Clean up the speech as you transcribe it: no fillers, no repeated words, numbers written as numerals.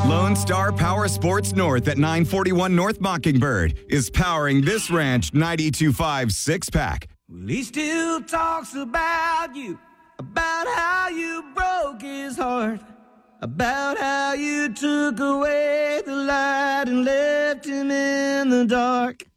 Lone Star Power Sports North at 941 North Mockingbird is powering this Ranch 92.5 six-pack. Well, he still talks about you, about how you broke his heart, about how you took away the light and left him in the dark.